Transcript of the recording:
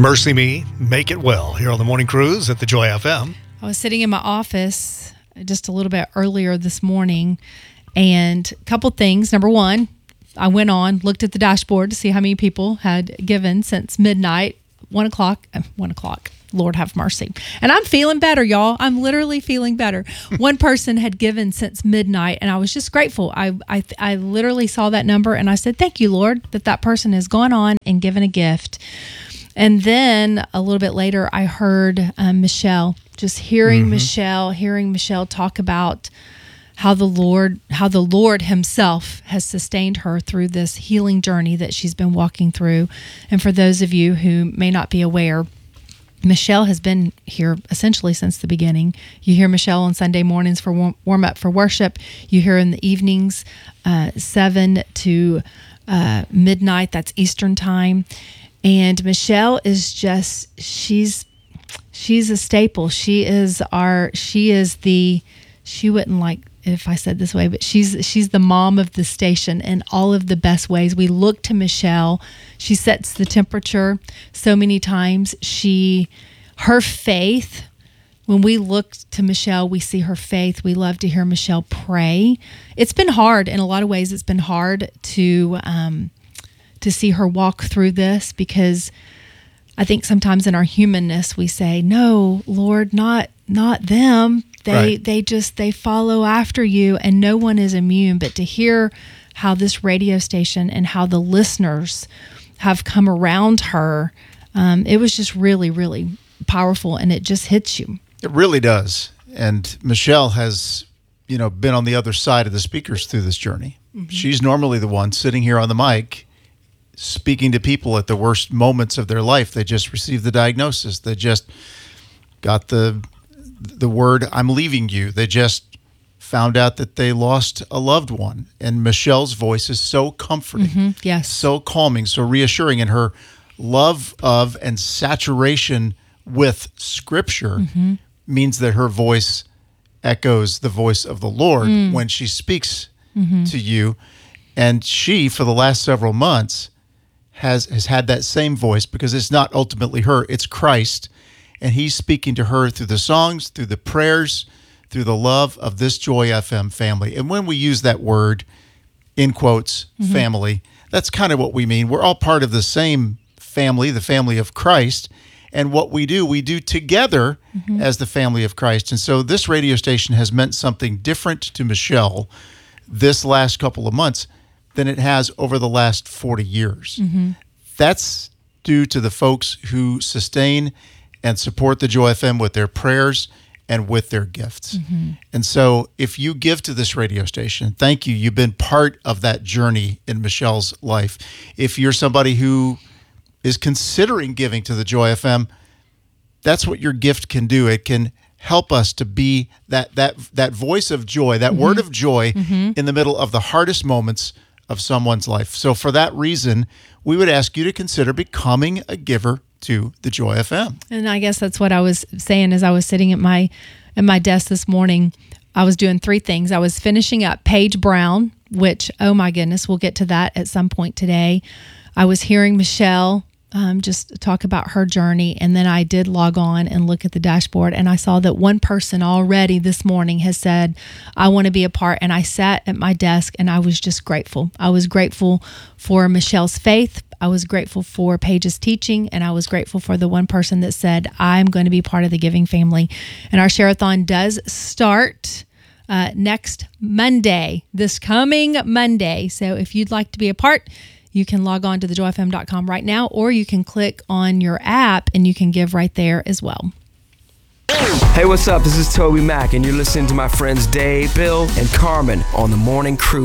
Mercy Me, Make It Well, here on the Morning Cruise at the Joy FM. I was sitting in my office just a little bit earlier this morning, and a couple things. Number one, I went on, looked at the dashboard to see how many people had given since midnight, 1 o'clock. Lord have mercy. And I'm feeling better, y'all. I'm literally feeling better. One person had given since midnight, and I was just grateful. I literally saw that number, and I said, thank you, Lord, that person has gone on and given a gift. And then a little bit later, I heard Michelle, just hearing Michelle talk about how the Lord himself has sustained her through this healing journey that she's been walking through. And for those of you who may not be aware, Michelle has been here essentially since the beginning. You hear Michelle on Sunday mornings for warm up for worship. You hear in the evenings, 7 to midnight, that's Eastern time. And Michelle is just, she's a staple. She wouldn't like if I said this way, but she's the mom of the station in all of the best ways. We look to Michelle. She sets the temperature so many times. Her faith, when we look to Michelle, we see her faith. We love to hear Michelle pray. It's been hard in a lot of ways. It's been hard to see her walk through this, because I think sometimes in our humanness we say, no, Lord, not them. They follow after you, and no one is immune. But to hear how this radio station and how the listeners have come around her, it was just really, really powerful, and it just hits you. It really does. And Michelle has, been on the other side of the speakers through this journey. Mm-hmm. She's normally the one sitting here on the mic, speaking to people at the worst moments of their life. They just received the diagnosis. They just got the word, I'm leaving you. They just found out that they lost a loved one. And Michelle's voice is so comforting, yes, so calming, so reassuring. And her love of and saturation with Scripture means that her voice echoes the voice of the Lord when she speaks to you. And she, for the last several months, has had that same voice, because it's not ultimately her, it's Christ. And he's speaking to her through the songs, through the prayers, through the love of this Joy FM family. And when we use that word, in quotes, family, that's kind of what we mean. We're all part of the same family, the family of Christ. And what we do together as the family of Christ. And so this radio station has meant something different to Michelle this last couple of months than it has over the last 40 years. That's due to the folks who sustain and support the Joy FM with their prayers and with their gifts. And so if you give to this radio station, thank you. You've been part of that journey in Michelle's life. If you're somebody who is considering giving to the Joy FM, that's what your gift can do. It can help us to be that voice of joy, that word of joy in the middle of the hardest moments of someone's life. So for that reason, we would ask you to consider becoming a giver to the Joy FM. And I guess that's what I was saying as I was sitting at my desk this morning. I was doing three things. I was finishing up Paige Brown, which, oh my goodness, we'll get to that at some point today. I was hearing Michelle just talk about her journey, and then I did log on and look at the dashboard, and I saw that one person already this morning has said, I want to be a part. And I sat at my desk and I was just grateful. I was grateful for Michelle's faith. I was grateful for Paige's teaching, and I was grateful for the one person that said, I'm going to be part of the giving family. And our share-a-thon does start next Monday, this coming Monday. So if you'd like to be a part, you can log on to thejoyfm.com right now, or you can click on your app and you can give right there as well. Hey, what's up? This is Toby Mack, and you're listening to my friends Dave, Bill, and Carmen on The Morning Cruise.